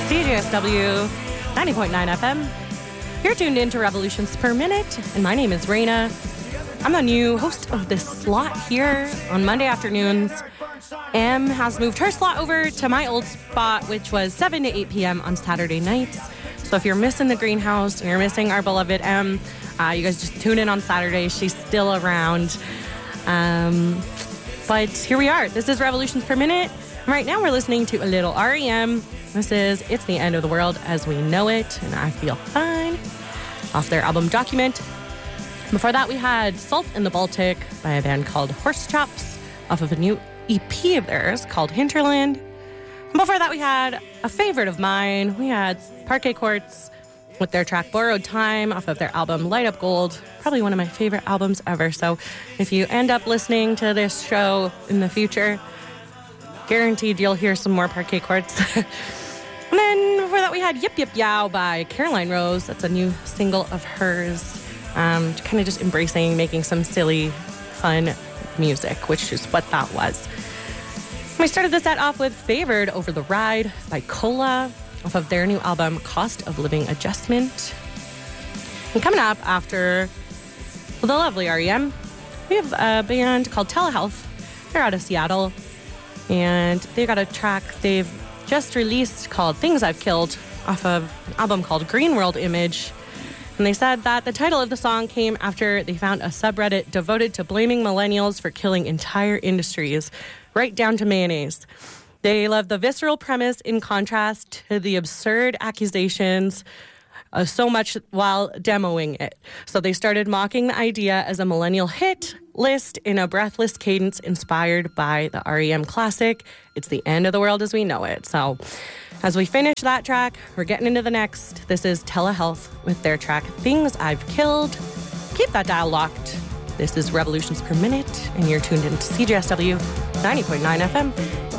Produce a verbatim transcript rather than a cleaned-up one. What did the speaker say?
C J S W ninety point nine F M. You're tuned into Revolutions Per Minute, and my name is Raina. I'm the new host of this slot here on Monday afternoons. Em has moved her slot over to my old spot, which was seven to eight p.m. on Saturday nights. So if you're missing the greenhouse and you're missing our beloved Em, uh, you guys just tune in on Saturday. She's still around. Um, but here we are. This is Revolutions Per Minute. Right now we're listening to a little R E M. This is It's the End of the World as We Know It, and I Feel Fine, off their album Document. Before that, we had Salt in the Baltic by a band called Horse Chops, off of a new E P of theirs called Hinterland. And before that, we had a favorite of mine. We had Parquet Courts with their track Borrowed Time off of their album Light Up Gold, probably one of my favorite albums ever. So if you end up listening to this show in the future, guaranteed you'll hear some more Parquet Courts. And then before that, we had Yip Yip Yow by Caroline Rose. That's a new single of hers. Um, kind of just embracing making some silly, fun music, which is what that was. We started the set off with Favored Over the Ride by Cola, off of their new album Cost of Living Adjustment. And coming up after the lovely R E M, we have a band called Telehealth. They're out of Seattle, and they've got a track they've just released called Things I've Killed, off of an album called Green World Image. And they said that the title of the song came after they found a subreddit devoted to blaming millennials for killing entire industries, right down to mayonnaise. They love the visceral premise in contrast to the absurd accusations uh, so much while demoing it. So they started mocking the idea as a millennial hit list in a breathless cadence inspired by the R E M classic, It's the End of the World as We Know It. So as we finish that track, we're getting into the next. This is Telehealth with their track Things I've Killed. Keep that dial locked. This is Revolutions Per Minute, and you're tuned into C J S W ninety point nine F M.